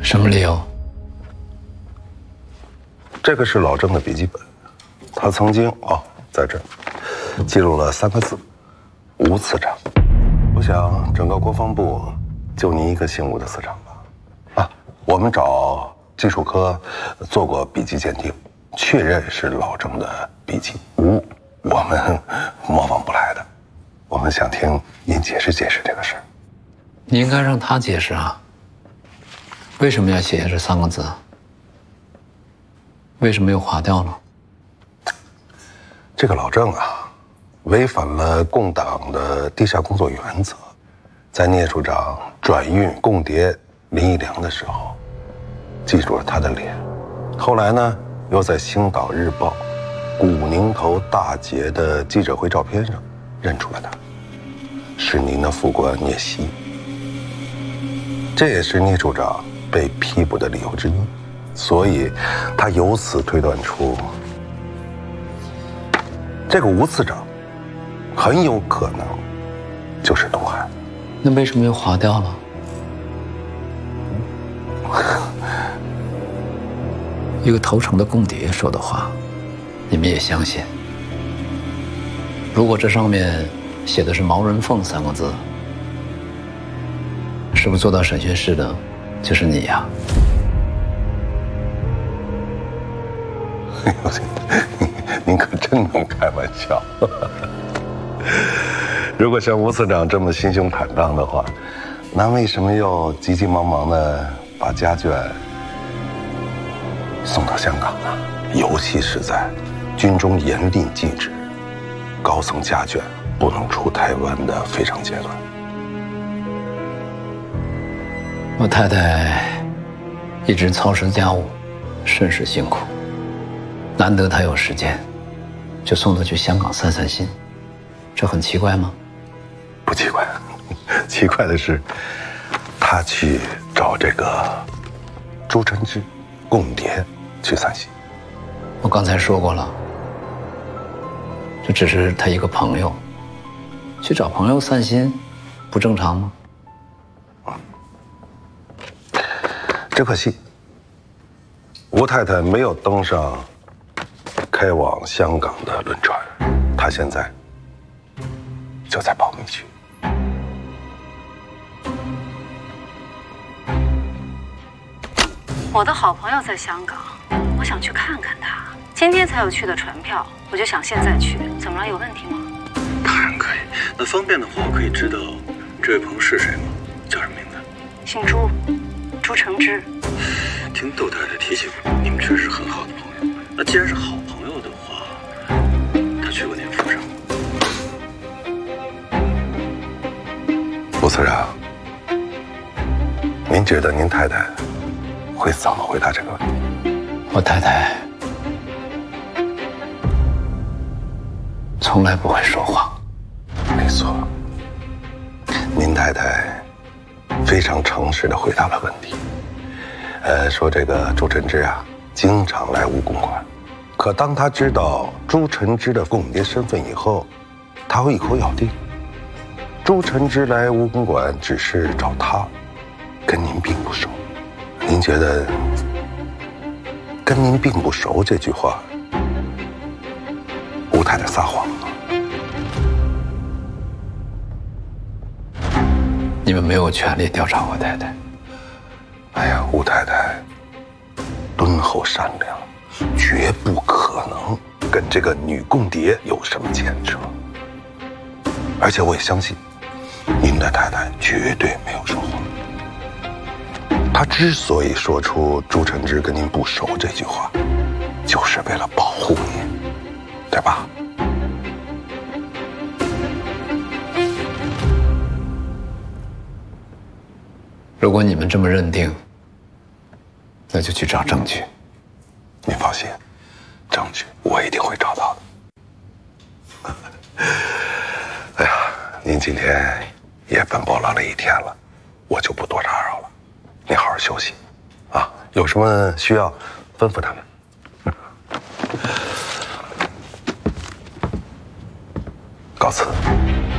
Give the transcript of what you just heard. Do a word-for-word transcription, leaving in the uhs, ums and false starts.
什么理由？ 这个是老郑的笔记本，他曾经哦，在这儿记录了三个字：吴次长。我想整个国防部就你一个姓吴的次长吧。啊，我们找技术科做过笔迹鉴定，确认是老郑的笔迹，吴我们模仿不来的。我们想听您解释解释这个事儿。 你应该让他解释啊。为什么要写下这三个字？为什么又划掉了？ 这个老郑啊，违反了共党的地下工作原则，在聂处长转运共谍林义良的时候，记住了他的脸。后来呢，又在《星岛日报》古宁头大捷的记者会照片上认出了他，是您的副官聂曦。这也是聂处长被批捕的理由之一，所以他由此推断出，这个吴次长很有可能就是杜汉。 那为什么又划掉了？一个投诚的共谍说的话，你们也相信？如果这上面写的是毛人凤三个字，是不是做到审讯室的就是你呀？ 您可真能开玩笑。如果像吴次长这么心胸坦荡的话，那为什么又急急忙忙的把家眷送到香港呢？尤其是在军中严令禁止高层家眷不能出台湾的非常阶段。 我太太一直操持家务，甚是辛苦，难得她有时间，就送她去香港散散心，这很奇怪吗？ 不奇怪，奇怪的是，他去找这个朱晨之共谍去散心。 我刚才说过了，这只是他一个朋友，去找朋友散心，不正常吗？ 只可惜，吴太太没有登上开往香港的轮船，她现在就在保密区。 我的好朋友在香港，我想去看看他。今天才有去的船票，我就想现在去，怎么了？有问题吗？ 当然可以。那方便的话，我可以知道这位朋友是谁吗？叫什么名字？ 姓朱，朱承之。 听窦太太提起过，你们确实很好的朋友。那既然是好朋友的话，他去过您府上吗？ 吴次长，您觉得您太太会怎么回答这个问题？ 我太太从来不会说谎。 没错，您太太非常诚实地回答了问题。呃，说这个朱晨之啊，经常来吴公馆，可当他知道朱晨之的共谍身份以后，他会一口咬定，朱晨之来吴公馆只是找他，跟您并不熟。您觉得跟您并不熟这句话，吴太太撒谎吗？ 你们没有权利调查我太太。 哎呀，吴太太敦厚善良，绝不可能跟这个女共谍有什么牵扯。而且我也相信，您的太太绝对没有说谎。她之所以说出朱晨之跟您不熟这句话，就是为了保护您，对吧？ 如果你们这么认定，那就去找证据。 您放心，证据我一定会找到的。哎呀，您今天也奔波劳累一天了，我就不多打扰了。您好好休息，啊，有什么需要吩咐他们。告辞。